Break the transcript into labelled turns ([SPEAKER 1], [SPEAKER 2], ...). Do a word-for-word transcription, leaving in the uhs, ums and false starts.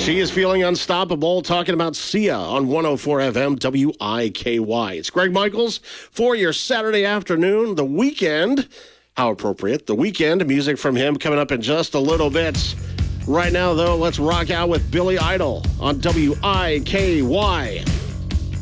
[SPEAKER 1] She is feeling unstoppable, talking about Sia on one oh four F M W I K Y. It's Greg Michaels for your Saturday afternoon, the weekend. How appropriate. The weekend, music from him coming up in just a little bit. Right now, though, let's rock out with Billy Idol on W I K Y.